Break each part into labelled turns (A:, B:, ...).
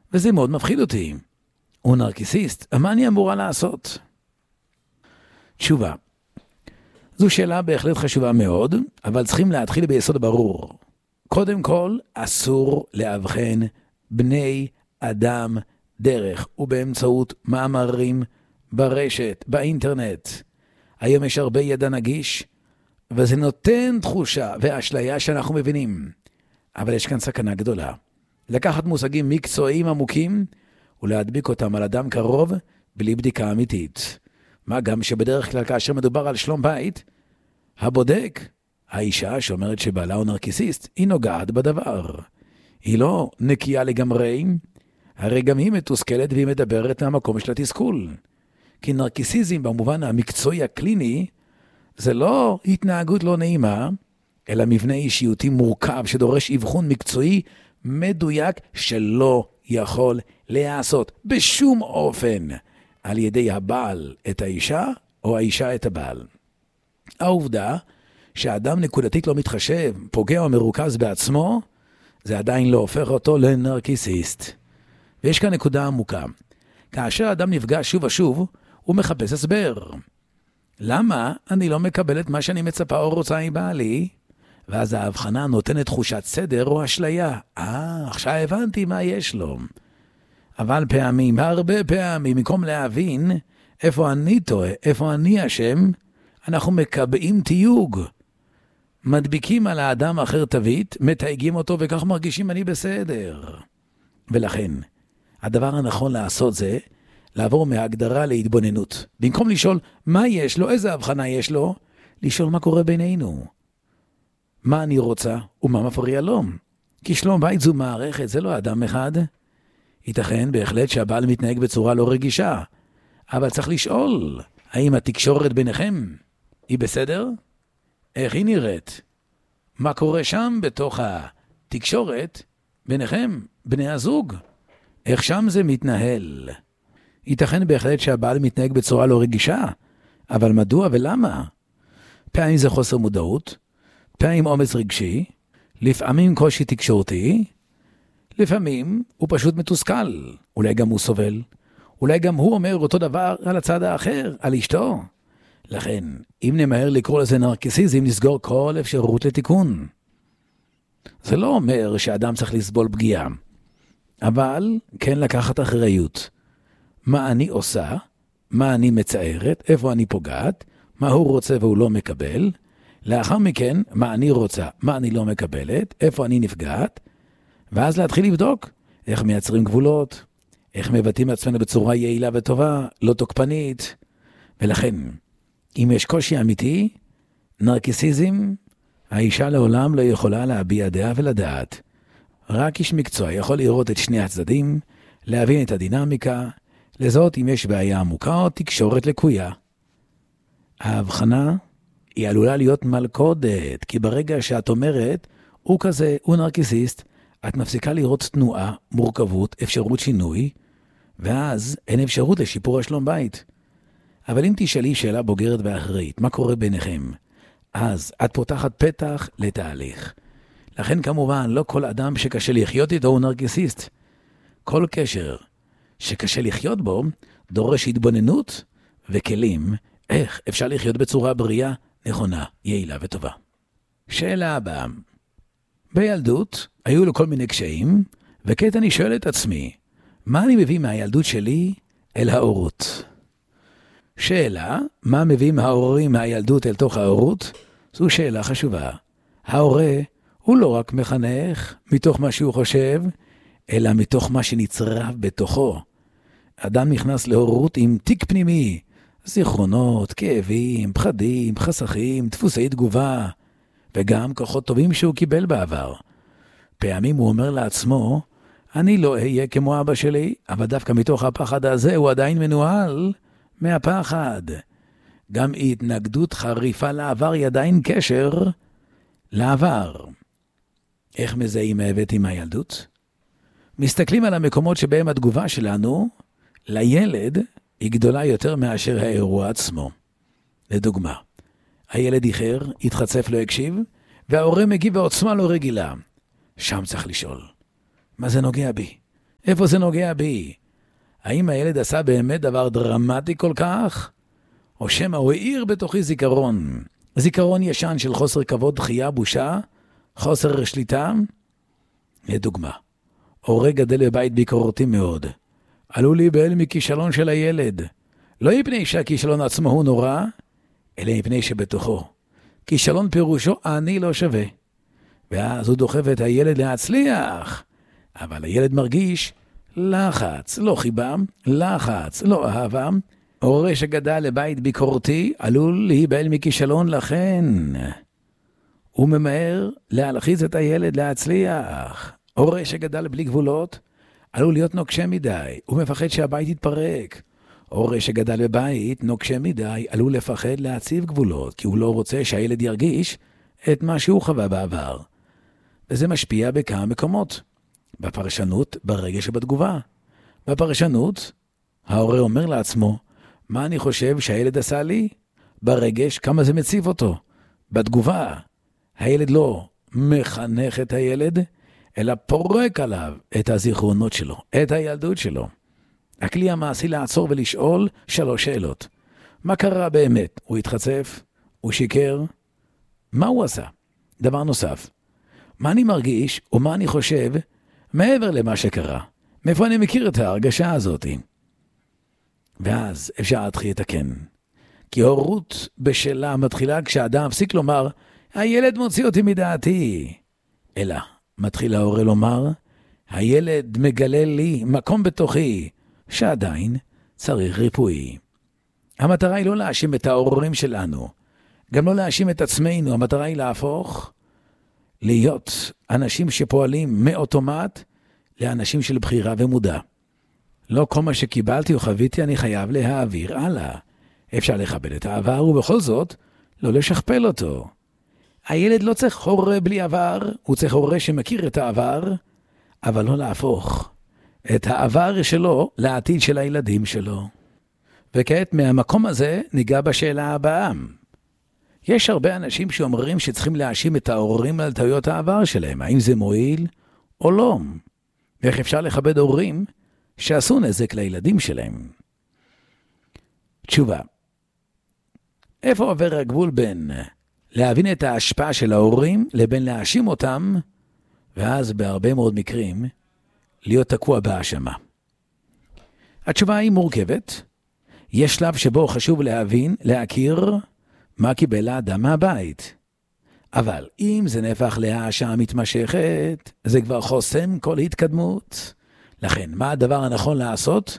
A: וזה מאוד מפחיד אותי. הוא נרקיסיסט, מה אני אמורה לעשות? תשובה. זו שאלה בהחלט חשובה מאוד, אבל צריכים להתחיל ביסוד ברור. קודם כל, אסור להבחן בני אדם דרך ובאמצעות מאמרים ברשת, באינטרנט. היום יש הרבה ידע נגיש, וזה נותן תחושה ואשליה שאנחנו מבינים. אבל יש כאן סכנה גדולה. לקחת מושגים מקצועיים עמוקים, ולהדביק אותם על אדם קרוב, בלי בדיקה אמיתית. מה גם שבדרך כלל כאשר מדובר על שלום בית, הבודק, האישה שאומרת שבעלה הוא נרקיסיסט, היא נוגעת בדבר. היא לא נקייה לגמרי, הרי גם היא מתוסכלת והיא מדברת מהמקום של התסכול. כי נרקיסיזם במובן המקצועי הקליני, זה לא התנהגות לא נעימה, אלא מבנה אישיותי מורכב שדורש אבחון מקצועי מדויק שלא יכול להיעשות בשום אופן על ידי הבעל את האישה או האישה את הבעל. העובדה שהאדם נקודתית לא מתחשב, פוגע או מרוכז בעצמו, זה עדיין לא הופך אותו לנרקיסיסט. ויש כאן נקודה עמוקה. כאשר האדם נפגע שוב ושוב, הוא מחפש הסבר. למה אני לא מקבל את מה שאני מצפה או רוצה מבעלי? ואז ההבחנה נותנת תחושת סדר או אשליה. עכשיו הבנתי מה יש לו. אבל פעמים, הרבה פעמים, במקום להבין איפה אני טועה, איפה אני אשם, אנחנו מקבעים תיוג. מדביקים על האדם אחר תווית, מתייגים אותו וכך מרגישים אני בסדר. ולכן, הדבר הנכון לעשות זה לעבור מההגדרה להתבוננות. במקום לשאול מה יש לו, איזה הבחנה יש לו, לשאול מה קורה בינינו. מה אני רוצה ומה מפריע לו. כי שלום בית זו מערכת, זה לא אדם אחד. ייתכן בהחלט שהבעל מתנהג בצורה לא רגישה, אבל צריך לשאול, האם התקשורת ביניכם היא בסדר? איך היא נראית? מה קורה שם בתוך התקשורת ביניכם, בני הזוג? איך שם זה מתנהל? ייתכן בהחלט שהבעל מתנהג בצורה לא רגישה, אבל מדוע ולמה? פעמים זה חוסר מודעות, פעמים אומץ רגשי, לפעמים קושי תקשורתי, לפעמים הוא פשוט מתוסכל, אולי גם הוא סובל, אולי גם הוא אומר אותו דבר על הצד האחר, על אשתו. לכן, אם נמהר לקרוא לזה נרקיסיזם, נסגור כל אפשרות לתיקון. זה לא אומר שאדם צריך לסבול פגיעה, אבל כן לקחת אחריות. מה אני עושה, מה אני מצערת, איפה אני פוגעת, מה הוא רוצה והוא לא מקבל, לאחר מכן, מה אני רוצה, מה אני לא מקבלת, איפה אני נפגעת, ואז להתחיל לבדוק איך מייצרים גבולות, איך מבטאים עצמנו בצורה יעילה וטובה, לא תוקפנית. ולכן, אם יש קושי אמיתי, נרקיסיזם, האישה לעולם לא יכולה להביע דעה ולדעת. רק איש מקצוע יכול לראות את שני הצדדים, להבין את הדינמיקה, לזאת אם יש בעיה עמוקה או תקשורת לקויה. ההבחנה היא עלולה להיות מלכודת, כי ברגע שאת אומרת, הוא כזה, הוא נרקיסיסט, את מפסיקה לראות תנועה, מורכבות, אפשרות שינוי, ואז אין אפשרות לשיפור השלום בית. אבל אם תשאלי שאלה בוגרת ואחראית, מה קורה ביניכם? אז את פותחת פתח לתהליך. לכן כמובן, לא כל אדם שקשה לחיות איתו הוא נרקיסיסט. כל קשר שקשה לחיות בו, דורש התבוננות וכלים איך אפשר לחיות בצורה בריאה, נכונה, יעילה וטובה. שאלה הבאה. בילדות היו לו כל מיני קשיים, וכעת אני שואל את עצמי, מה אני מביא מהילדות שלי אל ההורות? שאלה, מה מביא מההורים מהילדות אל תוך ההורות? זו שאלה חשובה. ההורה הוא לא רק מחנך מתוך מה שהוא חושב, אלא מתוך מה שנצרב בתוכו. אדם נכנס להורות עם תיק פנימי, זיכרונות, כאבים, פחדים, חסכים, דפוסי תגובה, וגם כוחות טובים שהוא קיבל בעבר. פעמים הוא אומר לעצמו, אני לא אהיה כמו אבא שלי, אבל דווקא מתוך הפחד הזה הוא עדיין מנוהל מהפחד. גם התנגדות חריפה לעבר היא עדיין קשר לעבר. איך מזהים האבט עם הילדות? מסתכלים על המקומות שבהם התגובה שלנו לילד היא גדולה יותר מאשר האירוע עצמו. לדוגמה, הילד איחר, התחצף, לא הקשיב, וההורה מגיב בעוצמה לא רגילה. שם צריך לשאול, מה זה נוגע בי? איפה זה נוגע בי? האם הילד עשה באמת דבר דרמטי כל כך? או שמא הוא העיר בתוכי זיכרון? זיכרון ישן של חוסר כבוד, דחייה, בושה, חוסר שליטה? לדוגמה, הורה גדל בבית ביקורתי מאוד. עלול להיבהל מכישלון של הילד. לא מפני שהכישלון עצמו הוא נורא, אלא מפני שבתוכו. כישלון פירושו אני לא שווה. ואז הוא דוחף את הילד להצליח. אבל הילד מרגיש לחץ, לא חיבה, לחץ, לא אהבה. הורה שגדל לבית ביקורתי עלול להיבהל מכישלון, לכן הוא ממהר להלחיץ את הילד להצליח. הורה שגדל בלי גבולות עלול להיות נוקשה מדי, הוא מפחד שהבית יתפרק. הורה שגדל בבית נוקשה מדי עלול לפחד להציב גבולות, כי הוא לא רוצה שהילד ירגיש את מה שהוא חווה בעבר. וזה משפיע בכמה מקומות. בפרשנות, ברגש ובתגובה. בפרשנות, ההורה אומר לעצמו, מה אני חושב שהילד עשה לי? ברגש, כמה זה מציב אותו. בתגובה, הילד לא מחנך את הילד, אלא פורק עליו את הזיכרונות שלו, את הילדות שלו. הכלי המעשי לעצור ולשאול 3 שאלות. מה קרה באמת? הוא התחצף? הוא שיקר? מה הוא עשה? דבר נוסף, מה אני מרגיש ומה אני חושב מעבר למה שקרה? מאיפה אני מכיר את ההרגשה הזאת? ואז אפשר להתחיל לתקן. כי הורות בשלה מתחילה כשאדם מפסיק לומר, הילד מוציא אותי מדעתי. אלא מתחיל ההורה לומר, הילד מגלה לי מקום בתוכי, שעדיין צריך ריפוי. המטרה היא לא להאשים את ההורים שלנו, גם לא להאשים את עצמנו, המטרה היא להפוך להיות אנשים שפועלים מאוטומט לאנשים של בחירה ומודע. לא כל מה שקיבלתי או חוויתי אני חייב להעביר הלאה. אפשר לכבד את העבר ובכל זאת לא לשכפל אותו. הילד לא צריך הורה בלי עבר, הוא צריך הורה שמכיר את העבר, אבל לא להפוך את העבר שלו לעתיד של הילדים שלו. וכעת מהמקום הזה ניגע בשאלה הבאה. יש הרבה אנשים שאומרים שצריכים להאשים את ההורים על טעויות העבר שלהם, האם זה מועיל או לא? ואיך אפשר לכבד הורים שעשו נזק לילדים שלהם? תשובה, איפה עובר הגבול בין להבין את ההשפעה של ההורים לבין להאשים אותם, ואז בהרבה מאוד מקרים להיות תקוע בהאשמה? התשובה היא מורכבת. יש שלב שבו חשוב להבין, להכיר מה קיבל האדם מהבית. אבל אם זה נהפך להאשמה מתמשכת, זה כבר חוסם כל התקדמות. לכן, מה הדבר הנכון לעשות?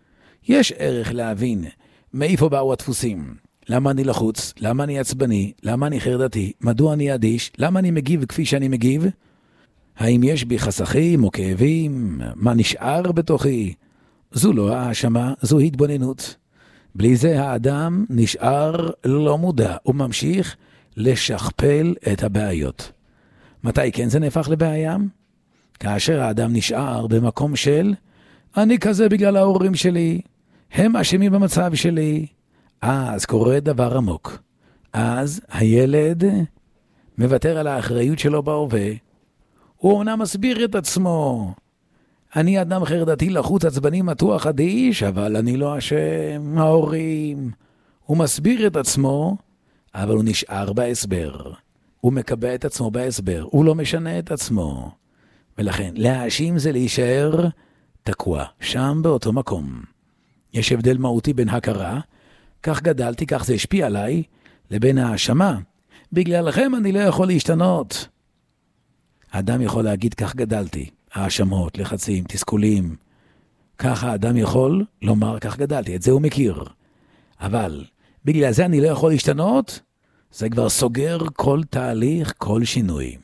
A: יש ערך להבין מאיפה באו הדפוסים. למה אני לחוץ? למה אני עצבני? למה אני חרדתי? מדוע אני אדיש? למה אני מגיב כפי שאני מגיב? האם יש בי חסכים או כאבים? מה נשאר בתוכי? זו לא האשמה, זו התבוננות. בלי זה האדם נשאר לא מודע, הוא ממשיך לשכפל את הבעיות. מתי כן זה נהפך לבעיה? כאשר האדם נשאר במקום של אני כזה בגלל ההורים שלי, הם אשמים במצב שלי. אז קורה דבר עמוק. אז הילד מוותר על האחריות שלו בהווה. הוא אומנם מסביר את עצמו. אני אדם חרדתי לחוץ עצבני מתוח אדיש, אבל אני לא אשם, ההורים. הוא מסביר את עצמו, אבל הוא נשאר בהסבר. הוא מקבע את עצמו בהסבר, הוא לא משנה את עצמו. ולכן להאשים זה להישאר תקוע, שם באותו מקום. יש הבדל מהותי בין הכרה, כך גדלתי, כך זה השפיע עליי, לבין האשמה. בגללכם אני לא יכול להשתנות. האדם יכול להגיד כך גדלתי, האשמות, לחצים, תסכולים. כך האדם יכול לומר כך גדלתי, את זה הוא מכיר. אבל בגלל זה אני לא יכול להשתנות, זה כבר סוגר כל תהליך, כל שינוי.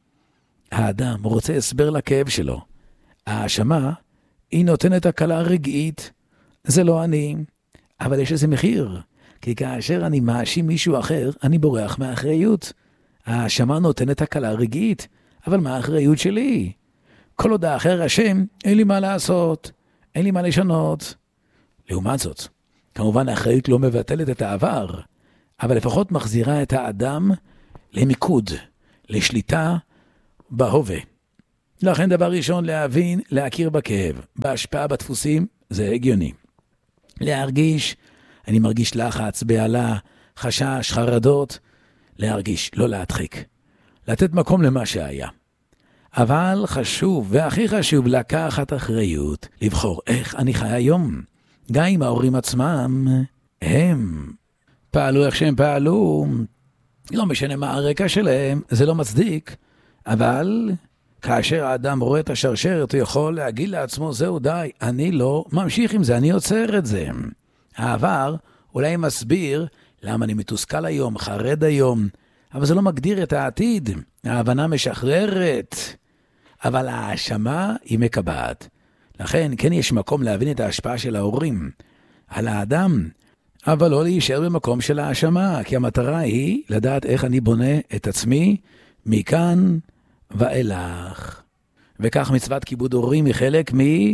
A: האדם רוצה הסבר לכאב שלו. האשמה היא נותנת הקלה רגעית. זה לא אני, אבל יש איזה מחיר. כי כאשר אני מאשים מישהו אחר, אני בורח מהאחריות. האשמה נותנת הקלה רגעית, אבל מה האחריות שלי? כל עוד האחר אשם, אין לי מה לעשות, אין לי מה לשנות. לעומת זאת, כמובן האחריות לא מבטלת את העבר, אבל לפחות מחזירה את האדם למיקוד, לשליטה בהווה. לכן דבר ראשון להבין, להכיר בכאב, בהשפעה בדפוסים, זה הגיוני. להרגיש, אני מרגיש לחץ, בעלה, חשש, חרדות, להרגיש, לא להדחיק. לתת מקום למה שהיה. אבל חשוב, והכי חשוב, לקחת אחריות, לבחור איך אני חי היום. גם אם ההורים עצמם, הם פעלו איך שהם פעלו, לא משנה מה הרקע שלהם, זה לא מצדיק, אבל כאשר האדם רואה את השרשרת, הוא יכול להגיד לעצמו, זהו די, אני לא ממשיך עם זה, אני עוצר את זה. העבר אולי מסביר למה אני מתוסכל היום, חרד היום, אבל זה לא מגדיר את העתיד. ההבנה משחררת, אבל ההאשמה היא מקבעת. לכן כן יש מקום להבין את ההשפעה של ההורים על האדם, אבל לא להישאר במקום של ההאשמה, כי המטרה היא לדעת איך אני בונה את עצמי מכאן ואילך. וכך מצוות כיבוד הורים היא חלק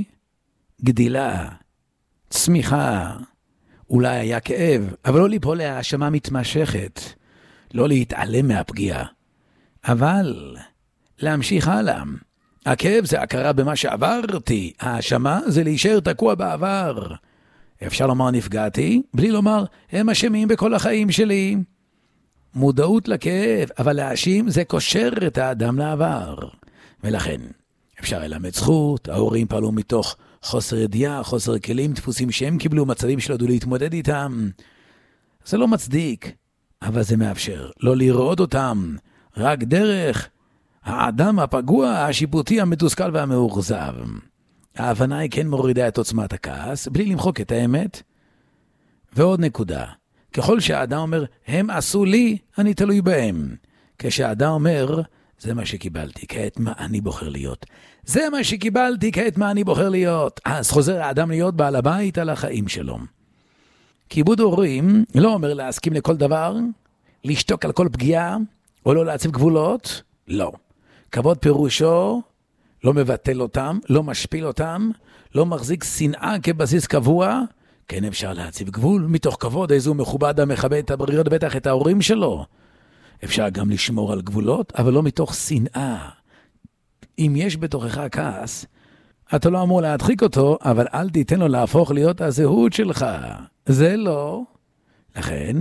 A: מגדילה, צמיחה. אולי היה כאב, אבל לא ליפול להאשמה מתמשכת, לא להתעלם מהפגיעה, אבל להמשיך הלאה. הכאב זה הכרה במה שעברתי, ההאשמה זה להישאר תקוע בעבר. אפשר לומר נפגעתי, בלי לומר הם אשמים בכל החיים שלי. מודעות לכאב, אבל להאשים זה קושר את האדם לעבר. ולכן אפשר ללמד זכות, ההורים פעלו מתוך חוסר ידיעה, חוסר כלים, דפוסים שהם קיבלו, מצבים שלא ידעו להתמודד איתם. זה לא מצדיק, אבל זה מאפשר לא לראות אותם, רק דרך האדם הפגוע, השיפוטי, המתוסכל והמאוכזב. ההבנה היא כן מורידה את עוצמת הכעס, בלי למחוק את האמת. ועוד נקודה, ככל שהאדם אומר, הם עשו לי, אני תלוי בהם. כשהאדם אומר, זה מה שקיבלתי, כעת מה אני בוחר להיות. זה מה שקיבלתי, כעת מה אני בוחר להיות. אז חוזר האדם להיות בעל הבית על החיים שלו. כיבוד הורים לא אומר להסכים לכל דבר, לשתוק על כל פגיעה, או לא להציב גבולות, לא. כבוד פירושו, לא מבטל אותם, לא משפיל אותם, לא מחזיק שנאה כבסיס קבוע, כן אפשר להציב גבול, מתוך כבוד, איזו מכובד המכבד את הבריות, בטח את ההורים שלו. אפשר גם לשמור על גבולות, אבל לא מתוך שנאה. אם יש בתוכך כעס, אתה לא אמור להדחיק אותו, אבל אל תיתן לו להפוך להיות הזהות שלך. זה לא. לכן,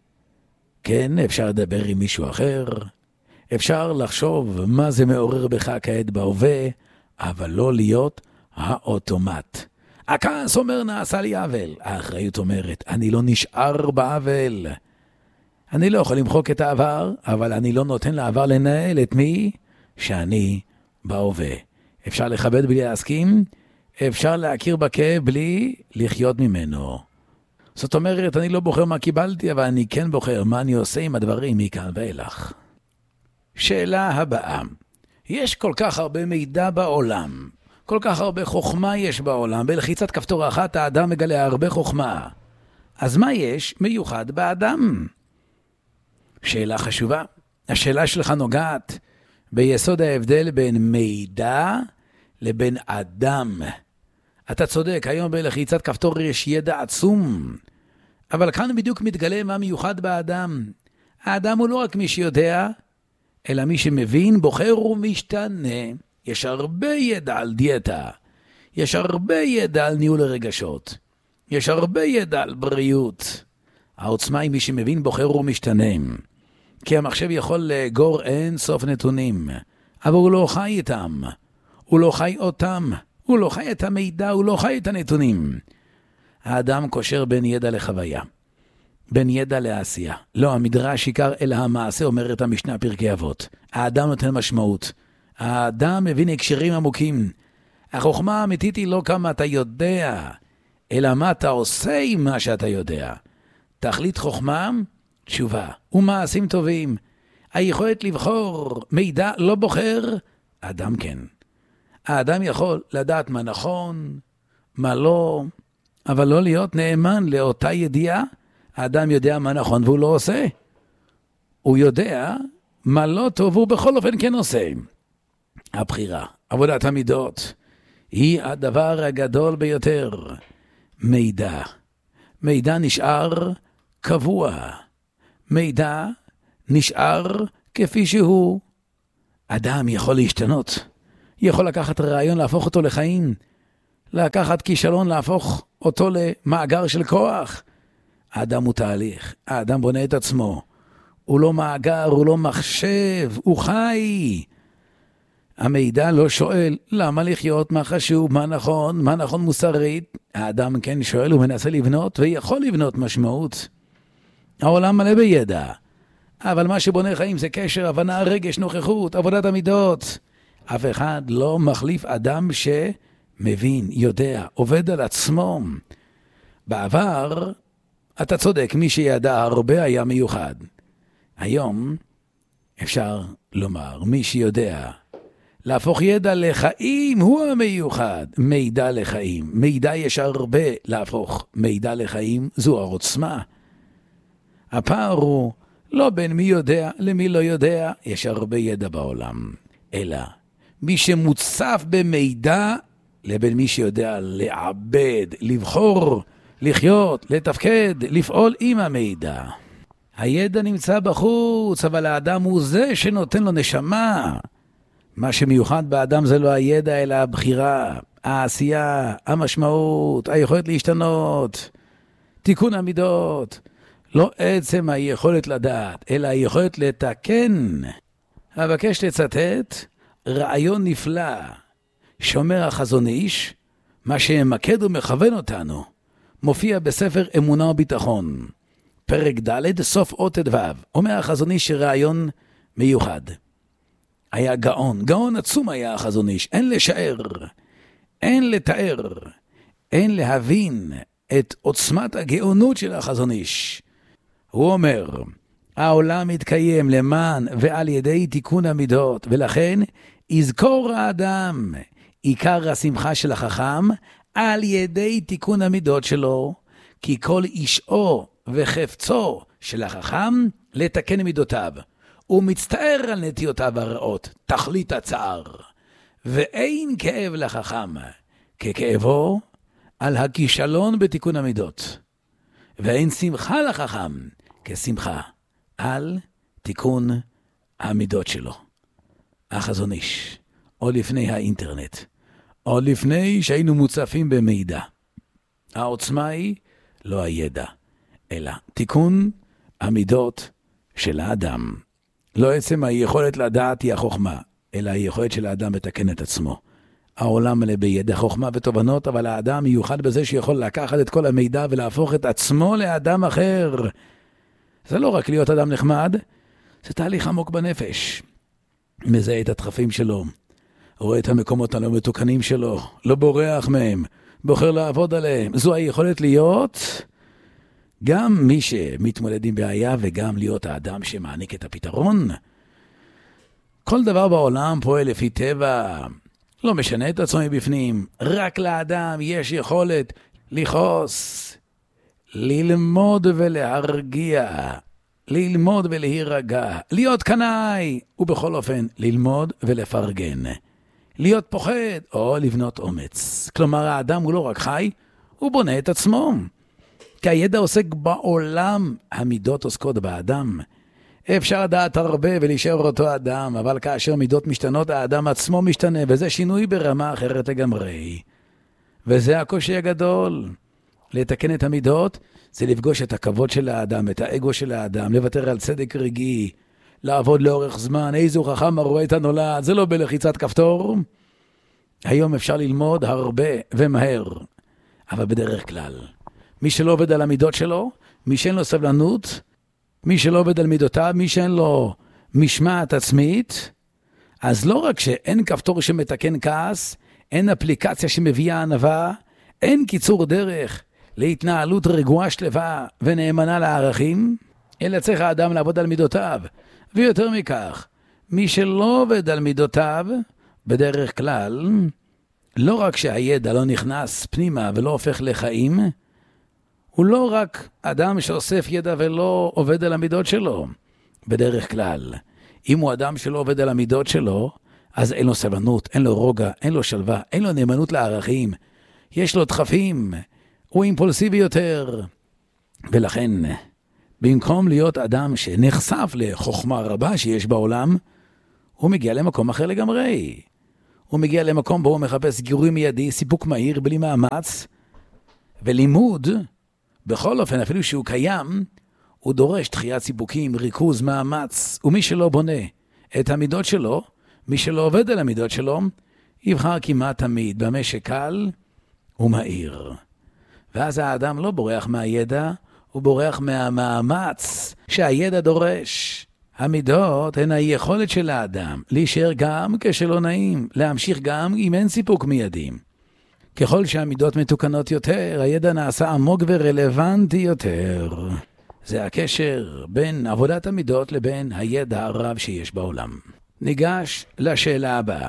A: כן, אפשר לדבר עם מישהו אחר, אפשר לחשוב מה זה מעורר בך כעת בהווה, אבל לא להיות האוטומט. הכעס אומר נעשה לי עוול, האחריות אומרת אני לא נשאר בעוול. אני לא יכול למחוק את העבר, אבל אני לא נותן לעבר לנהל את מי שאני בהווה. אפשר לכבד בלי להסכים, אפשר להכיר בכאב בלי לחיות ממנו. זאת אומרת, אני לא בוחר מה קיבלתי, אבל אני כן בוחר מה אני עושה עם הדברים מכאן ואילך. שאלה הבאה, יש כל כך הרבה מידע בעולם, כל כך הרבה חוכמה יש בעולם, בלחיצת כפתור אחת האדם מגלה הרבה חוכמה. אז מה יש מיוחד באדם? שאלה חשובה. השאלה שלך נוגעת ביסוד ההבדל בין מידע לבין אדם. אתה צודק, היום בלחיצת כפתור יש ידע עצום, אבל כאן בדיוק מתגלה מה מיוחד באדם. האדם הוא לא רק מי שיודע, אלא מי שמבין, בוחר ומשתנה. יש הרבה ידע על דיאטה, יש הרבה ידע על ניהול הרגשות, יש הרבה ידע על בריאות. העוצמה היא מי שמבין, בוחר ומשתנה. כי המחשב יכול לאגור אין סוף נתונים, אבל הוא לא חי איתם, הוא לא חי אותם, הוא לא חי את המידע, הוא לא חי את הנתונים. האדם קושר בין ידע לחוויה, בין ידע לעשייה. לא המדרש עיקר אלא המעשה, אומרת המשנה פרקי אבות. האדם נותן משמעות, האדם מבין הקשרים עמוקים. החוכמה האמיתית היא לא כמה אתה יודע, אלא מה אתה עושה עם מה שאתה יודע. תכלית חוכמה, תשובה ומעשים טובים. היכולת לבחור, מידע לא בוחר, האדם כן. האדם יכול לדעת מה נכון, מה לא, אבל לא להיות נאמן לאותה ידיעה. האדם יודע מה נכון והוא לא עושה. הוא יודע מה לא טוב והוא בכל אופן כן עושה. הבחירה, עבודת המידות, היא הדבר הגדול ביותר. מידע. מידע נשאר קבוע. מידע נשאר כפי שהוא. אדם יכול להשתנות, יכול לקחת רעיון, להפוך אותו לחיים, לקחת כישלון, להפוך אותו למאגר של כוח. האדם הוא תהליך, האדם בונה את עצמו. הוא לא מאגר, הוא לא מחשב, הוא חי. המידע לא שואל למה לחיות, מה חשוב, מה נכון מוסרית. האדם כן שואל, הוא מנסה לבנות ויכול לבנות משמעות. העולם מלא בידע, אבל מה שבונה חיים זה קשר, הבנה, רגש, נוכחות, עבודת המידות. אף אחד לא מחליף אדם שמבין, יודע, עובד על עצמו. בעבר, אתה צודק, מי שידע הרבה היה מיוחד. היום אפשר לומר, מי שיודע להפוך ידע לחיים הוא המיוחד. מידע לחיים, מידע יש הרבה, להפוך מידע לחיים זו העוצמה. הפער הוא לא בין מי יודע למי לא יודע, יש הרבה ידע בעולם, אלא מי שמוצף במידע לבין מי שיודע לעבד, לבחור, לחיות, לתפקד, לפעול עם המידע. הידע נמצא בחוץ, אבל האדם הוא זה שנותן לו נשמה. מה שמיוחד באדם זה לא הידע, אלא הבחירה, העשייה, המשמעות, היכולת להשתנות, תיקון המידות. לא עצם היכולת לדעת, אלא היכולת לתקן. אבקש לצטט רעיון נפלא, שאומר החזון איש, מה שמקד ומכוון אותנו, מופיע בספר אמונה וביטחון, פרק ד' סוף אות ו'. אומר החזון איש רעיון מיוחד. היה גאון עצום היה החזון איש, אין לשער, אין לתאר, אין להבין את עוצמת הגאונות של החזון איש. הוא אומר, העולם מתקיים למען ועל ידי תיקון המידות, ולכן יזכור האדם עיקר השמחה של החכם על ידי תיקון המידות שלו, כי כל אישו וחפצו של החכם לתקן מידותיו. הוא מצטער על נטיותיו הרעות, תכלית הצער. ואין כאב לחכם ככאבו על הכישלון בתיקון המידות. ואין שמחה לחכם כשמחה על תיקון המידות שלו. החזון איש, או לפני האינטרנט, או לפני שהיינו מוצפים במידע. העוצמה היא לא הידע, אלא תיקון המידות של האדם. לא עצם היכולת לדעת היא החוכמה, אלא היכולת של האדם לתקן את עצמו. העולם מלא בידע, חוכמה ותובנות, אבל האדם מיוחד בזה שיכול לקחת את כל המידע ולהפוך את עצמו לאדם אחר. זה לא רק להיות אדם נחמד, זה תהליך עמוק בנפש. מזהה את הדחפים שלו, רואה את המקומות הלא מתוקנים שלו, לא בורח מהם, בוחר לעבוד עליהם. זו היכולת להיות גם מי שמתמודד עם בעיה וגם להיות האדם שמעניק את הפתרון. כל דבר בעולם פועל לפי טבע, לא משנה את עצמו מבפנים. רק לאדם יש יכולת לכעוס, ללמוד ולהרגיע, ללמוד ולהירגע, להיות קנאי, ובכל אופן ללמוד ולפרגן, להיות פוחד או לבנות אומץ. כלומר, האדם הוא לא רק חי, הוא בונה את עצמו. כי הידע עוסק בעולם, המידות עוסקות באדם. אפשר לדעת הרבה ולהישאר אותו אדם, אבל כאשר מידות משתנות, האדם עצמו משתנה, וזה שינוי ברמה אחרת לגמרי. וזה הקושי הגדול. לתקן את המידות זה לפגוש את הכבוד של האדם, את האגו של האדם, לוותר על צדק רגעי, לעבוד לאורך זמן. איזו חכם הרואה את הנולד, זה לא בלחיצת כפתור. היום אפשר ללמוד הרבה ומהר, אבל בדרך כלל מי שלא עובד על המידות שלו, מי שאין לו סבלנות, מי שלא עובד על מידותיו, מי שאין לו משמעת עצמית, אז לא רק שאין כפתור שמתקן כעס, אין אפליקציה שמביאה ענווה, אין קיצור דרך להתנהלות רגועה שלווה ונאמנה לערכים, אלא צריך האדם לעבוד על מידותיו. ויותר מכך, מי שלא עובד על מידותיו, בדרך כלל, לא רק שהידע לא נכנס פנימה ולא הופך לחיים, הוא לא רק אדם שאוסף ידע ולא עובד על המידות שלו. בדרך כלל, אם הוא אדם שלא עובד על המידות שלו, אז אין לו סבלנות, אין לו רוגע, אין לו שלווה, אין לו נאמנות לערכים. יש לו דחפים, הוא אימפולסיבי יותר. ולכן, במקום להיות אדם שנחשף לחוכמה רבה שיש בעולם, הוא מגיע למקום אחר לגמרי. הוא מגיע למקום בו הוא מחפש גירוי מיידי, סיפוק מהיר, בלי מאמץ, ולימוד, בכל אופן, אפילו שהוא קיים, הוא דורש דחיית סיפוקים, ריכוז, מאמץ, ומי שלא בונה את המידות שלו, מי שלא עובד על המידות שלו, יבחר כמעט תמיד במה שקל ומהיר. ואז האדם לא בורח מהידע, הוא בורח מהמאמץ שהידע דורש. המידות הן היכולת של האדם להישאר גם כשלא נעים, להמשיך גם אם אין סיפוק מיידים. ככל שהמידות מתוקנות יותר, הידע נעשה עמוק ורלוונטי יותר. זה הקשר בין עבודת המידות לבין הידע הרב שיש בעולם. ניגש לשאלה הבאה.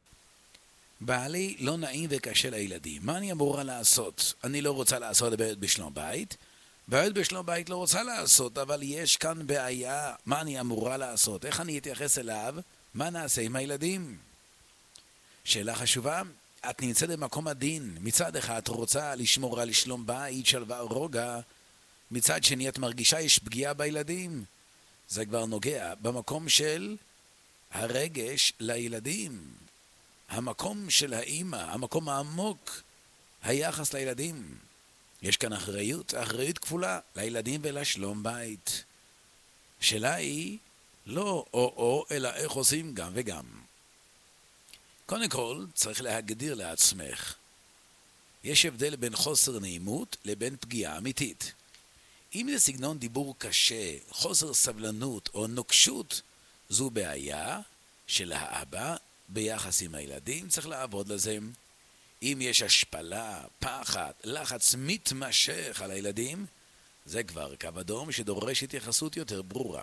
A: בעלי לא נעים וקשה לילדים. מה אני אמורה לעשות? אני לא רוצה לעשות בעיות בשלום בית. בעיות בשלום בית לא רוצה לעשות, אבל יש כאן בעיה. מה אני אמורה לעשות? איך אני אתייחס אליו? מה נעשה עם הילדים? שאלה חשובה. את נמצאת במקום הדין. מצד אחד את רוצה לשמור על שלום בית, שלווה רוגע. מצד שני את מרגישה יש פגיעה בילדים. זה כבר נוגע במקום של הרגש לילדים. המקום של האמא, המקום העמוק, היחס לילדים. יש כאן אחריות כפולה לילדים ולשלום בית. שאלה היא לא או, אלא איך עושים גם וגם. קודם כל, צריך להגדיר לעצמך. יש הבדל בין חוסר נעימות לבין פגיעה אמיתית. אם זה סגנון דיבור קשה, חוסר סבלנות או נוקשות, זו בעיה של האבא ביחס עם הילדים, צריך לעבוד לזה. אם יש השפלה, פחד, לחץ מתמשך על הילדים, זה כבר קו אדום שדורש התייחסות יותר ברורה.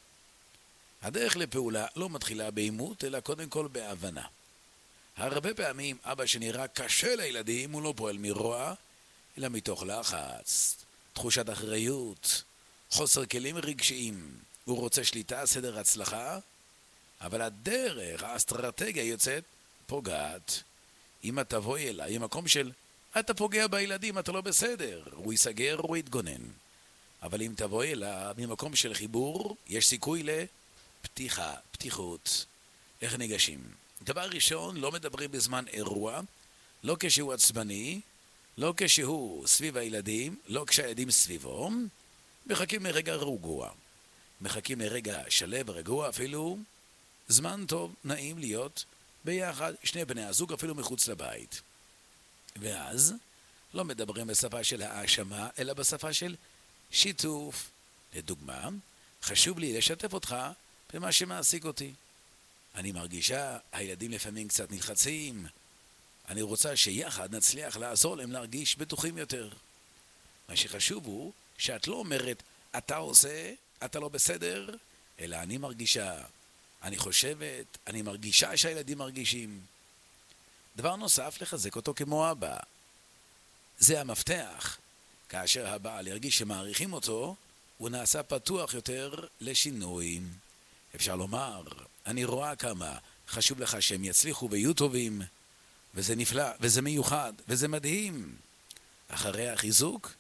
A: הדרך לפעולה לא מתחילה בעימות, אלא קודם כל בהבנה. הרבה פעמים אבא שנראה קשה לילדים הוא לא פועל מרוע, אלא מתוך לחץ, תחושת אחריות, חוסר כלים רגשיים. הוא רוצה שליטה, סדר הצלחה, אבל הדרך, האסטרטגיה יוצאת פוגעת. אם אתה תבוא אליי, במקום של אתה פוגע בילדים, אתה לא בסדר, הוא ייסגר, הוא יתגונן. אבל אם תבוא אליי, ממקום של חיבור, יש סיכוי לפתיחה, פתיחות. איך ניגשים? דבר ראשון, לא מדברים בזמן אירוע, לא כשהוא עצבני, לא כשהוא סביב הילדים, לא כשהילדים סביבו. מחכים לרגע רגוע. מחכים לרגע שלב רגוע, אפילו זמן טוב, נעים להיות ביחד, שני בני הזוג אפילו מחוץ לבית. ואז לא מדברים בשפה של האשמה, אלא בשפה של שיתוף. לדוגמה, חשוב לי לשתף אותך במה שמעסיק אותי. אני מרגישה, הילדים לפעמים קצת נלחצים. אני רוצה שיחד נצליח לעזור להם להרגיש בטוחים יותר. מה שחשוב הוא שאת לא אומרת, אתה עושה, אתה לא בסדר, אלא אני מרגישה, אני חושבת, אני מרגישה שהילדים מרגישים. דבר נוסף, לחזק אותו כמו אבא. זה המפתח. כאשר הבעל ירגיש שמעריכים אותו, הוא נעשה פתוח יותר לשינויים. אפשר לומר, אני רואה כמה חשוב לך שהם יצליחו ויהיו טובים, וזה נפלא, וזה מיוחד, וזה מדהים. אחרי החיזוק,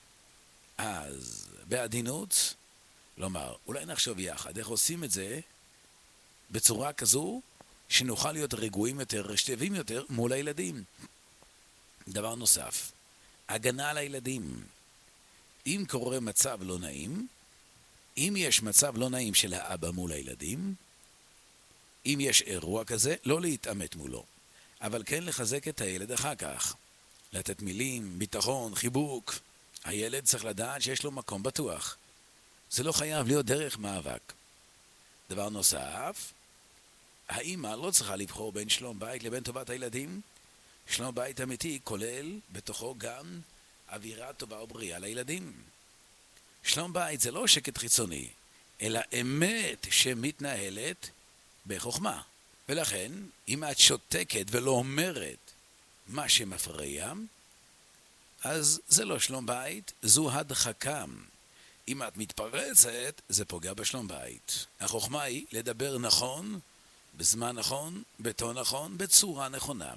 A: אז בעדינות, לומר, אולי נחשוב יחד איך עושים את זה בצורה כזו שנוכל להיות רגועים יותר, שטבים יותר מול הילדים. דבר נוסף, הגנה על הילדים. אם קורה מצב לא נעים, אם יש מצב לא נעים של האבא מול הילדים, אם יש אירוע כזה, לא להתאמת מולו, אבל כן לחזק את הילד אחר כך. לתת מילים, ביטחון, חיבוק. הילד צריך לדעת שיש לו מקום בטוח. זה לא חייב להיות דרך מאבק. דבר נוסף, האמא לא צריכה לבחור בין שלום בית לבין טובת הילדים. שלום בית אמיתי כולל בתוכו גם אווירה טובה ובריאה לילדים. שלום בית זה לא שקט חיצוני, אלא אמת שמתנהלת בחוכמה. ולכן, אם את שותקת ולא אומרת מה שמפריע, אז זה לא שלום בית, זו הדחקה. אם את מתפרצת, זה פוגע בשלום בית. החוכמה היא לדבר נכון, בזמן נכון, בטון נכון, בצורה נכונה.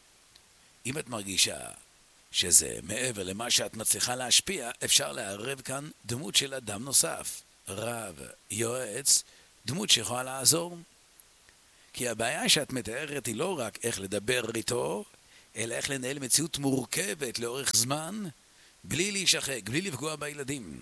A: אם את מרגישה שזה מעבר למה שאת מצליחה להשפיע, אפשר לערב כאן דמות של אדם נוסף, רב, יועץ, דמות שיכולה לעזור. כי הבעיה שאת מתארת היא לא רק איך לדבר איתו, אלא איך לנהל מציאות מורכבת לאורך זמן, בלי להישחק, בלי לפגוע בילדים.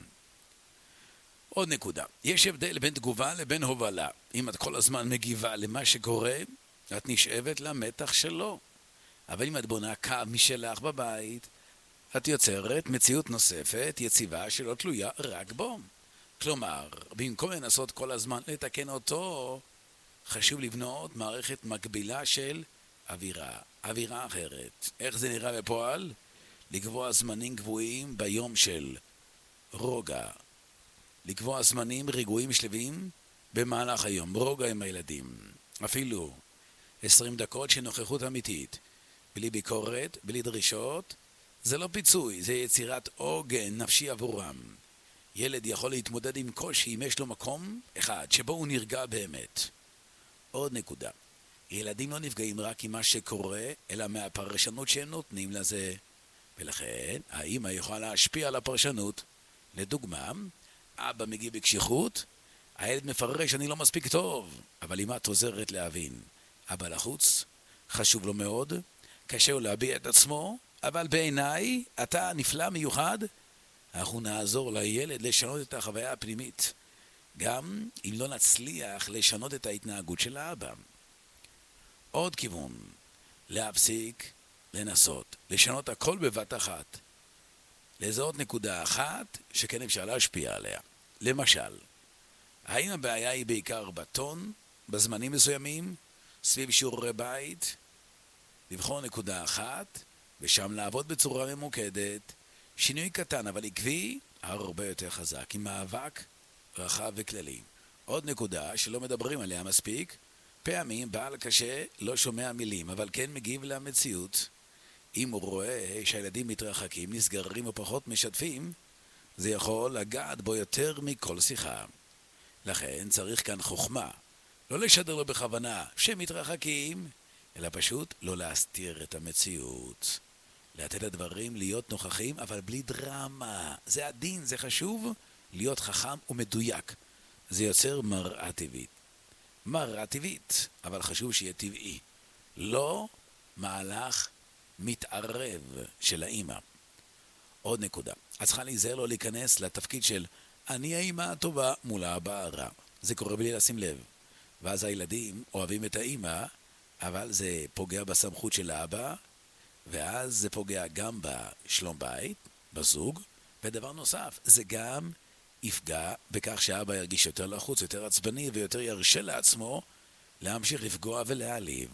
A: עוד נקודה, יש הבדל בין תגובה לבין הובלה. אם את כל הזמן מגיבה למה שקורה, את נשאבת למתח שלו. אבל אם את בונה קו משלך בבית, את יוצרת מציאות נוספת, יציבה שלא תלויה רק בו. כלומר, במקום לנסות כל הזמן לתקן אותו, חשוב לבנות מערכת מקבילה של אווירה אחרת. איך זה נראה בפועל? לקבוע זמנים קבועים ביום של רוגע. לקבוע זמנים רגועים שלבים במהלך היום. רוגע עם הילדים. אפילו 20 דקות של נוכחות אמיתית. בלי ביקורת, בלי דרישות. זה לא פיצוי, זה יצירת עוגן נפשי עבורם. ילד יכול להתמודד עם קושי אם יש לו מקום אחד שבו הוא נרגע באמת. עוד נקודה. ילדים לא נפגעים רק עם מה שקורה, אלא מהפרשנות שהם נותנים לזה. ולכן, האמא יכולה להשפיע על הפרשנות. לדוגמה, אבא מגיב בקשיחות, הילד מפרש אני לא מספיק טוב, אבל אמא עוזרת להבין. אבא לחוץ, חשוב לו מאוד, קשה לו להביע את עצמו, אבל בעיניי, אתה נפלא מיוחד, אנחנו נעזור לילד לשנות את החוויה הפנימית. גם אם לא נצליח לשנות את ההתנהגות של האבא. עוד כיוון, להפסיק, לנסות, לשנות הכל בבת אחת. לזהות נקודה אחת שכן אפשר להשפיע עליה. למשל, האם הבעיה היא בעיקר בטון, בזמנים מסוימים, סביב שיעורי בית? לבחור נקודה אחת, ושם לעבוד בצורה ממוקדת, שינוי קטן אבל עקבי, הרבה יותר חזק, עם מאבק רחב וכללי. עוד נקודה שלא מדברים עליה מספיק, פעמים בעל קשה לא שומע מילים, אבל כן מגיב למציאות. אם הוא רואה שהילדים מתרחקים, נסגרים או פחות משתפים, זה יכול לגעת בו יותר מכל שיחה. לכן צריך כאן חוכמה, לא לשדר לו בכוונה שהם מתרחקים, אלא פשוט לא להסתיר את המציאות. לתת לדברים להיות נוכחים, אבל בלי דרמה. זה הדין, זה חשוב להיות חכם ומדויק. זה יוצר מראה טבעית. מראה טבעית, אבל חשוב שיהיה טבעי. לא מהלך מתערב של האמא. עוד נקודה. את צריכה להיזהר לא להיכנס לתפקיד של אני האמא הטובה מול האבא הרע. זה קורה בלי לשים לב. ואז הילדים אוהבים את האמא, אבל זה פוגע בסמכות של האבא, ואז זה פוגע גם בשלום בית, בזוג, ודבר נוסף, זה גם יפגע בכך שהאבא ירגיש יותר לחוץ, יותר עצבני ויותר ירשה לעצמו להמשיך לפגוע ולהעליב.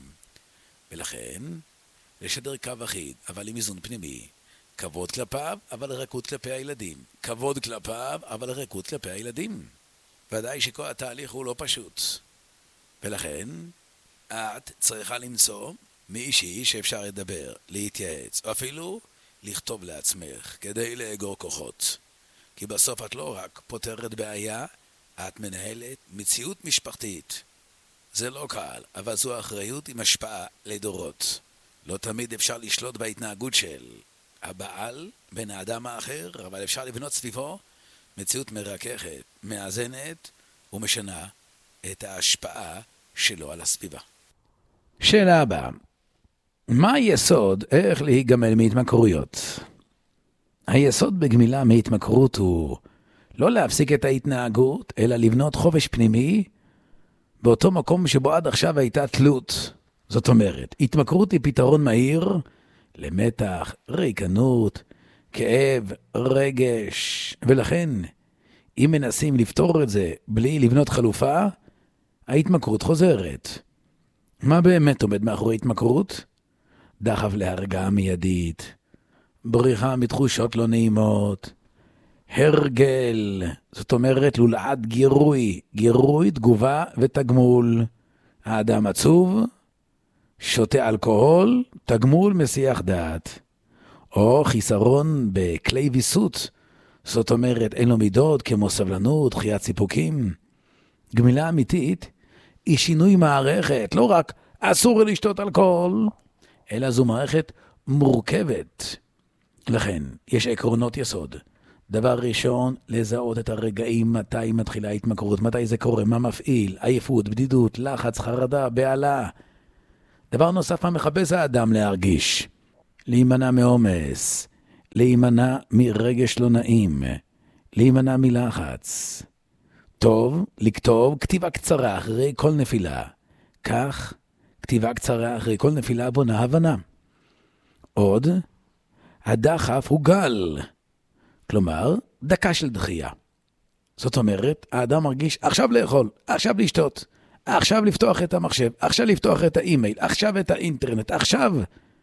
A: ולכן, לשדר קו אחיד, אבל עם איזון פנימי. כבוד כלפיו, אבל רכות כלפי הילדים. כבוד כלפיו, אבל רכות כלפי הילדים. ודאי שכל התהליך הוא לא פשוט. ולכן, את צריכה למצוא מישהי שאפשר לדבר, להתייעץ, או אפילו לכתוב לעצמך, כדי לאגור כוחות. כי בסוף את לא רק פותרת בעיה, את מנהלת מציאות משפחתית. זה לא קל, אבל זו אחריות עם השפעה לדורות. לא תמיד אפשר לשלוט בהתנהגות של הבעל, בן האדם האחר, אבל אפשר לבנות סביבו מציאות מרככת, מאזנת ומשנה את ההשפעה שלו על הסביבה.
B: שאלה הבאה, מה היסוד איך להיגמל מהתמכרויות? היסוד בגמילה מהתמכרות הוא לא להפסיק את ההתנהגות, אלא לבנות חופש פנימי באותו מקום שבו עד עכשיו הייתה תלות. זאת אומרת, התמכרות היא פתרון מהיר למתח, ריקנות, כאב, רגש, ולכן אם מנסים לפתור את זה בלי לבנות חלופה, ההתמכרות חוזרת. מה באמת עומד מאחורי התמכרות? דחף להרגעה מיידית, בריחה מתחושות לא נעימות, הרגל, זאת אומרת לולעת גירוי, תגובה ותגמול. האדם עצוב, שותה אלכוהול, תגמול מסיח דעת. או חיסרון בכלי ויסות, זאת אומרת אין לו מידות כמו סבלנות, דחיית סיפוקים. גמילה אמיתית היא שינוי מערכת, לא רק אסור לשתות אלכוהול, אלא זו מערכת מורכבת. לכן יש עקרונות יסוד.
A: דבר ראשון, לזהות את הרגעים מתי מתחילה ההתמכרות, מתי זה קורה, מה מפעיל, עייפות, בדידות, לחץ, חרדה, בעלה. דבר נוסף, מה מחפש האדם להרגיש? להימנע מעומס, להימנע מרגש לא נעים, להימנע מלחץ. טוב, לכתוב כתיבה קצרה אחרי כל נפילה. כך, כתיבה קצרה אחרי כל נפילה בונה הבנה. עוד, הדחף הוא גל. כלומר, דקה של דחייה. זאת אומרת, האדם מרגיש עכשיו לאכול, עכשיו לשתות, עכשיו לפתוח את המחשב, עכשיו לפתוח את האימייל, עכשיו את האינטרנט, עכשיו.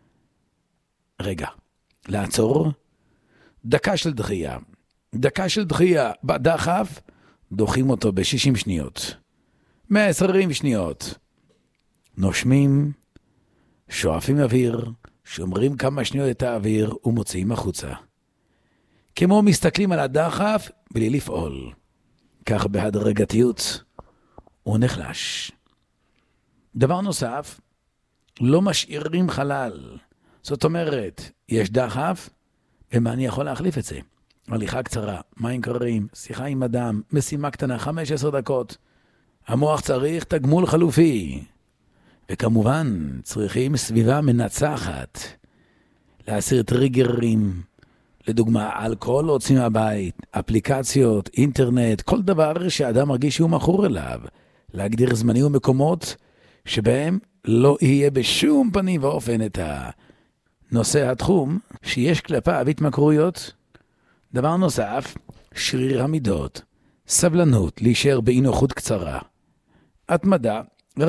A: רגע, לעצור. דקה של דחייה. דקה של דחייה בדחף, דוחים אותו ב-60 שניות. 120 שניות. נושמים, שואפים אוויר, שומרים כמה שניות את האוויר ומוציאים החוצה. כמו מסתכלים על הדחף בלי לפעול. כך בהדרגתיות הוא נחלש. דבר נוסף, לא משאירים חלל. זאת אומרת, יש דחף, ומה אני יכול להחליף את זה? הליכה קצרה, מים קרים, שיחה עם אדם, משימה קטנה, 15 דקות. המוח צריך תגמול חלופי. וכמובן, צריכים סביבה מנצחת. להסיר טריגרים, לדוגמה, אלכוהול להוציא מהבית, אפליקציות, אינטרנט, כל דבר שאדם מרגיש שהוא מכור אליו. להגדיר זמנים ומקומות שבהם לא יהיה בשום פנים ואופן את נושא התחום שיש כלפיו התמכרויות. דבר נוסף, שריר המידות, סבלנות, להישאר באי-נוחות קצרה. התמדה,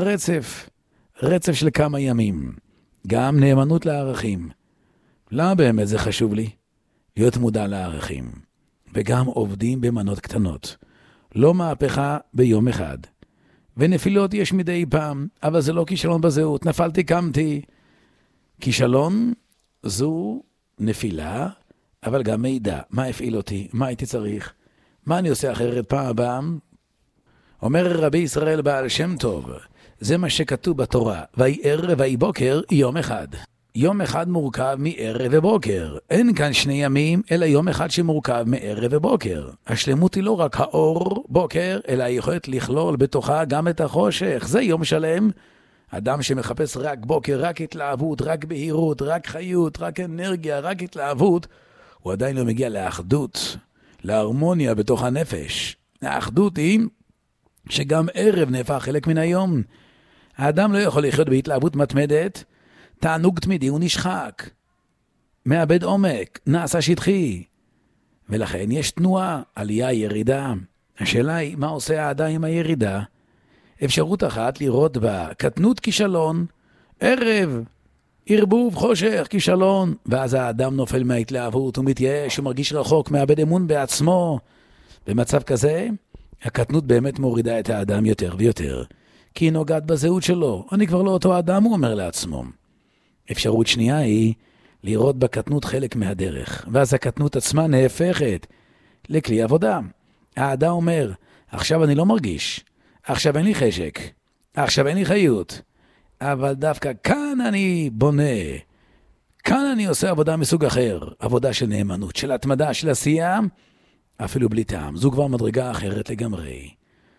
A: רצף של כמה ימים, גם נאמנות לערכים. למה באמת זה חשוב לי? להיות מודע לערכים, וגם עובדים במנות קטנות. לא מהפכה ביום אחד. ונפילות יש מדי פעם, אבל זה לא כישלון בזהות. נפלתי, קמתי. כישלון זו נפילה, אבל גם מידע. מה הפעיל אותי? מה הייתי צריך? מה אני עושה אחרת פעם הבאה? אומר רבי ישראל בעל שם טוב, זה מה שכתוב בתורה, ויהי ערב ויהי בוקר יום אחד. יום אחד מורכב מערב ובוקר. אין כאן שני ימים, אלא יום אחד שמורכב מערב ובוקר. השלמות היא לא רק האור בוקר, אלא היא יכולת לכלול בתוכה גם את החושך. זה יום שלם. אדם שמחפש רק בוקר, רק התלהבות, רק בהירות, רק חיות, רק אנרגיה, רק התלהבות, הוא עדיין לא מגיע לאחדות, להרמוניה בתוך הנפש. האחדות היא שגם ערב נהפך חלק מן היום. האדם לא יכול לחיות בהתלהבות מתמדת, תענוג תמידי הוא נשחק, מאבד עומק, נעשה שטחי, ולכן יש תנועה, עלייה, ירידה. השאלה היא, מה עושה האדם עם הירידה? אפשרות אחת לראות בה קטנות כישלון, ערב, ערבוב, חושך, כישלון, ואז האדם נופל מההתלהבות, הוא מתייאש, הוא מרגיש רחוק, מאבד אמון בעצמו. במצב כזה, הקטנות באמת מורידה את האדם יותר ויותר, כי היא נוגעת בזהות שלו. אני כבר לא אותו אדם, הוא אומר לעצמו. אפשרות שנייה היא לראות בקטנות חלק מהדרך, ואז הקטנות עצמה נהפכת לכלי עבודה. האדם אומר, עכשיו אני לא מרגיש, עכשיו אין לי חשק, עכשיו אין לי חיות, אבל דווקא כאן אני בונה, כאן אני עושה עבודה מסוג אחר, עבודה של נאמנות, של התמדה, של עשייה, אפילו בלי טעם. זו כבר מדרגה אחרת לגמרי.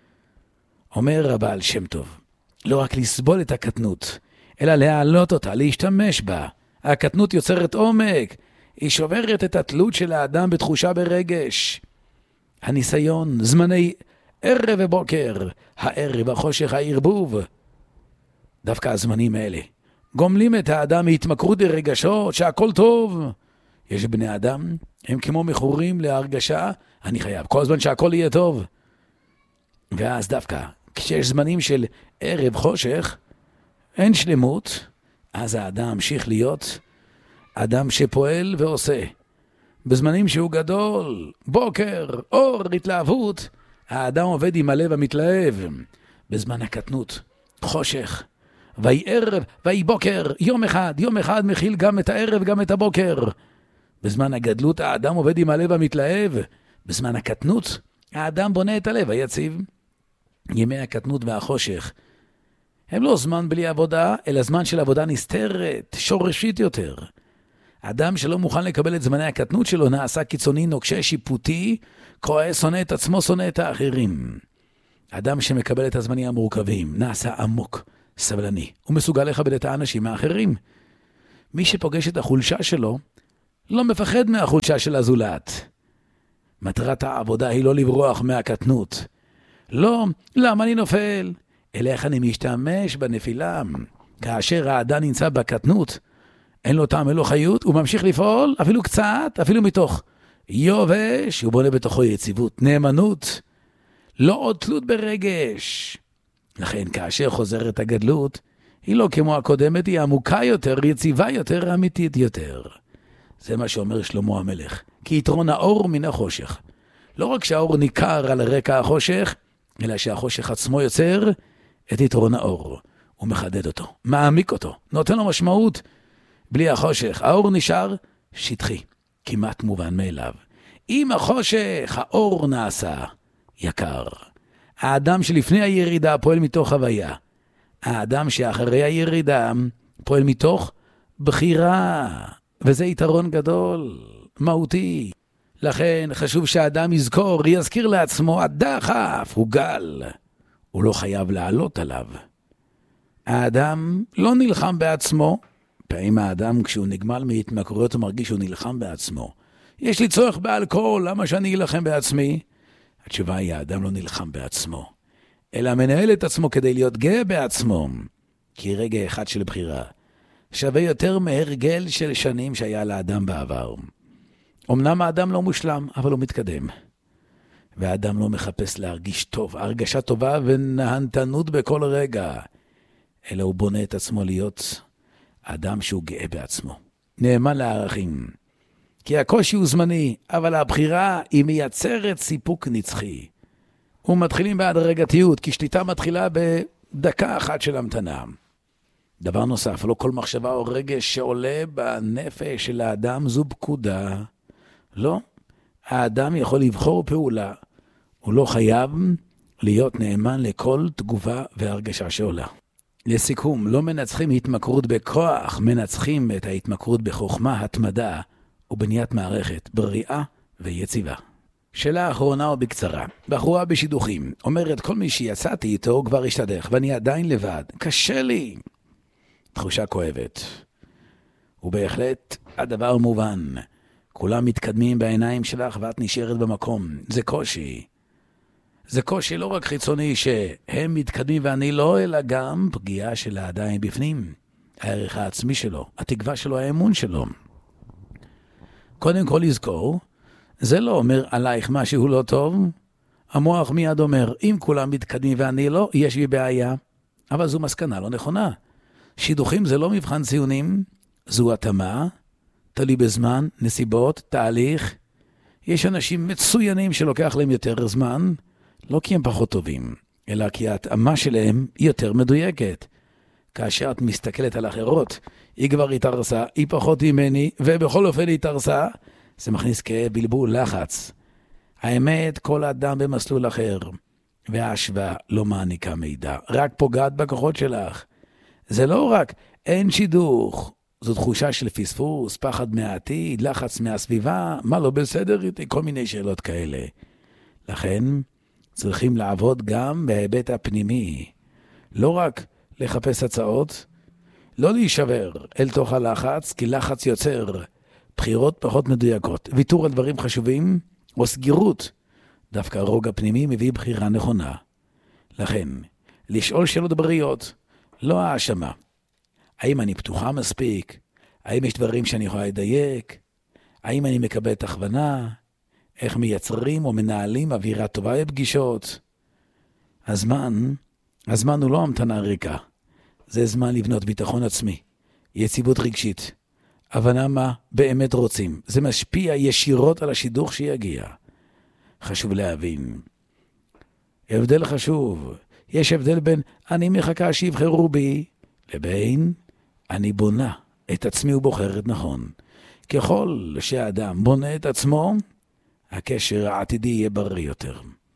A: אומר הבעל שם טוב, לא רק לסבול את הקטנות, אלא להעלות אותה, להשתמש בה. הקטנות יוצרת עומק, היא שוברת את התלות של האדם בתחושה ברגש. הניסיון, זמני ערב ובוקר, הערב, החושך, הערבוב. דווקא הזמנים האלה גומלים את האדם מהתמכרות לרגשות שהכל טוב. יש בני אדם, הם כמו מכורים להרגשה, אני חייב כל הזמן שהכל יהיה טוב. ואז דווקא, כשיש זמנים של ערב חושך, אין שלמות, אז האדם המשיך להיות אדם שפועל ועושה. בזמנים שהוא גדול, בוקר, אור, התלהבות, האדם עובד עם הלב המתלהב. בזמן הקטנות, חושך, ויהי ערב, ויהי בוקר, יום אחד מכיל גם את הערב, גם את הבוקר. בזמן הגדלות האדם עובד עם הלב המתלהב. בזמן הקטנות, האדם בונה את הלב היציב. ימי הקטנות והחושך הם לא זמן בלי עבודה, אלא זמן של עבודה נסתרת, שורשית יותר. אדם שלא מוכן לקבל את זמני הקטנות שלו נעשה קיצוני, נוקשה, שיפוטי, כועס, שונא את עצמו, שונא את האחרים. אדם שמקבל את הזמנים המורכבים נעשה עמוק, סבלני, ומסוגל לכבד את האנשים האחרים. מי שפוגש את החולשה שלו לא מפחד מהחולשה של הזולת. מטרת העבודה היא לא לברוח מהקטנות. לא, למה אני נופל? אלא איך אני משתמש בנפילה. כאשר האדם נמצא בקטנות, אין לו טעם, אין לו חיות, הוא ממשיך לפעול, אפילו קצת, אפילו מתוך יובש, הוא בונה בתוכו יציבות, נאמנות, לא עוד תלות ברגש. לכן כאשר חוזרת הגדלות, היא לא כמו הקודמת, היא עמוקה יותר, יציבה יותר, אמיתית יותר. זה מה שאומר שלמה המלך, כי יתרון האור מן החושך. לא רק שהאור ניכר על רקע החושך, אלא שהחושך עצמו יוצר את יתרון האור. הוא מחדד אותו, מעמיק אותו, נותן לו משמעות. בלי החושך, האור נשאר שטחי, כמעט מובן מאליו. עם החושך, האור נעשה יקר. האדם שלפני הירידה פועל מתוך הוויה. האדם שאחרי הירידה פועל מתוך בחירה. וזה יתרון גדול, מהותי. לכן חשוב שהאדם יזכור, יזכיר לעצמו, הדחף הוא גל. הוא לא חייב לעלות עליו. האדם לא נלחם בעצמו. פעמים האדם כשהוא נגמל מהתמכרויות הוא מרגיש שהוא נלחם בעצמו. יש לי צורך באלכוהול, למה שאני אלחם בעצמי? התשובה היא, האדם לא נלחם בעצמו, אלא מנהל את עצמו כדי להיות גאה בעצמו. כי רגע אחד של בחירה שווה יותר מהרגל של שנים שהיה לאדם בעבר. אמנם האדם לא מושלם, אבל הוא מתקדם. והאדם לא מחפש להרגיש טוב, הרגשה טובה ונהנתנות בכל רגע, אלא הוא בונה את עצמו להיות אדם שהוא גאה בעצמו, נאמן לערכים. כי הקושי הוא זמני, אבל הבחירה היא מייצרת סיפוק נצחי. ומתחילים בהדרגתיות, כי שליטה מתחילה בדקה אחת של המתנה. דבר נוסף, לא כל מחשבה או רגש שעולה בנפש של האדם זו פקודה. לא, האדם יכול לבחור פעולה. הוא לא חייב להיות נאמן לכל תגובה והרגשה שעולה. לסיכום, לא מנצחים התמכרות בכוח, מנצחים את ההתמכרות בחוכמה, התמדה ובניית מערכת, בריאה ויציבה. שאלה אחרונה או בקצרה. בחורה בשידוכים אומרת, כל מי שיצאתי איתו כבר השתדך ואני עדיין לבד. קשה לי. תחושה כואבת. ובהחלט הדבר מובן. כולם מתקדמים בעיניים שלך ואת נשארת במקום. זה קושי. זה קושי לא רק חיצוני שהם מתקדמים ואני לא, אלא גם פגיעה של העדיין בפנים. הערך העצמי שלו, התקווה שלו, האמון שלו. קודם כל לזכור, זה לא אומר עלייך משהו לא טוב. המוח מיד אומר, אם כולם מתקדמים ואני לא, יש לי בעיה. אבל זו מסקנה לא נכונה. שידוכים זה לא מבחן ציונים, זו התאמה, תלוי בזמן, נסיבות, תהליך. יש אנשים מצוינים שלוקח להם יותר זמן, לא כי הם פחות טובים, אלא כי ההתאמה שלהם היא יותר מדויקת. כאשר את מסתכלת על אחרות, היא כבר התארסה, היא פחות ממני, ובכל אופן היא התארסה, זה מכניס כאב, בלבול, לחץ. האמת, כל אדם במסלול אחר, וההשוואה לא מעניקה מידע, רק פוגעת בכוחות שלך. זה לא רק, אין שידוך, זו תחושה של פספוס, פחד מהעתיד, לחץ מהסביבה, מה לא בסדר איתי, כל מיני שאלות כאלה. לכן, צריכים לעבוד גם בהיבט הפנימי. לא רק לחפש הצעות, לא להישבר אל תוך הלחץ, כי לחץ יוצר בחירות פחות מדויקות, ויתור על דברים חשובים או סגירות. דווקא רוגע פנימי מביא בחירה נכונה. לכן, לשאול שאלות בריות, לא האשמה. האם אני פתוחה מספיק? האם יש דברים שאני יכולה לדייק? האם אני מקבל את הכוונה? איך מייצרים או מנהלים אווירה טובה בפגישות? הזמן הוא לא המתנה ריקה. זה זמן לבנות ביטחון עצמי, יציבות רגשית, הבנה מה באמת רוצים. זה משפיע ישירות על השידוך שיגיע. חשוב להבין. הבדל חשוב. יש הבדל בין אני מחכה שיבחרו בי, לבין אני בונה את עצמי ובוחרת נכון. ככל שהאדם בונה את עצמו, הקשר העתידי יהיה בריא יותר.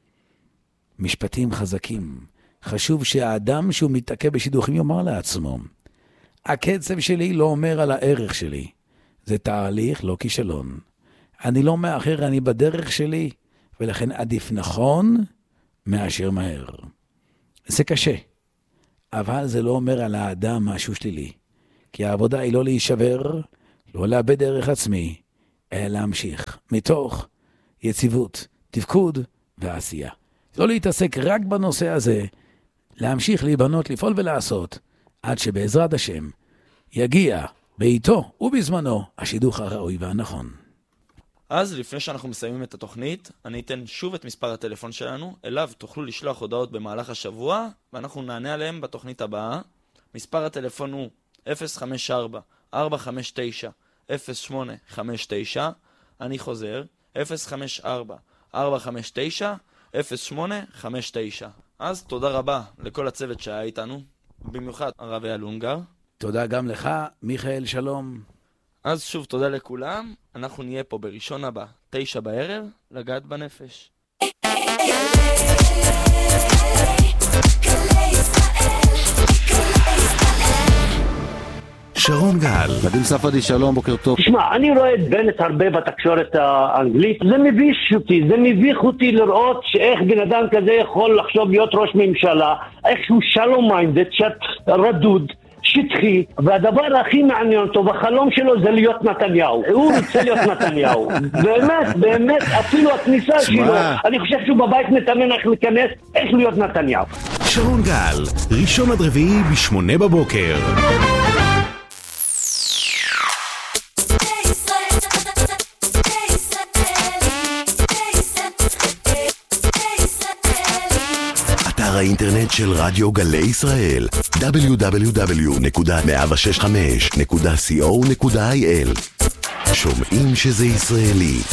A: משפטים חזקים. חשוב שהאדם שהוא מתעכב בשידוכים יאמר לעצמו, הקצב שלי לא אומר על הערך שלי. זה תהליך, לא כישלון. אני לא מאחר, אני בדרך שלי, ולכן עדיף נכון מאשר מהר. זה קשה, אבל זה לא אומר על האדם משהו שלילי. כי העבודה היא לא להישבר, לא לאבד ערך עצמי, אלא להמשיך מתוך יציבות, תפקוד ועשייה. לא להתעסק רק בנושא הזה, להמשיך להיבנות, לפעול ולעשות, עד שבעזרת השם יגיע בעיתו ובזמנו השידוך הראוי והנכון.
C: אז לפני שאנחנו מסיימים את התוכנית, אני אתן שוב את מספר הטלפון שלנו, אליו תוכלו לשלוח הודעות במהלך השבוע, ואנחנו נענה עליהם בתוכנית הבאה. מספר הטלפון הוא 054-459-0859, אני חוזר, 054-459-0859. אז תודה רבה לכל הצוות שהיה איתנו, במיוחד הרב אייל אונגר.
A: תודה גם לך, מיכאל, שלום.
C: אז שוב תודה לכולם, אנחנו נהיה פה בראשון הבא, 9 בערב, לגעת בנפש.
D: שרון גל.
E: ודים ספדי, שלום, בוקר טוב.
F: תשמע, אני רואה את בנט הרבה בתקשורת האנגלית, זה מביך אותי לראות שאיך בן אדם כזה יכול לחשוב להיות ראש ממשלה, איך הוא שלום מיינדד, רדוד, שטחי, והדבר הכי מעניין אותו בחלום שלו זה להיות נתניהו. הוא רוצה להיות נתניהו. באמת, אפילו הכניסה שלו, אני חושב שהוא בבית מתאמן איך להיכנס, איך להיות נתניהו.
D: שרון גל, ראשון עד רביעי ב8 בבוקר. האינטרנט של רדיו גלי ישראל www.106.5.co.il. שומעים שזה ישראלי.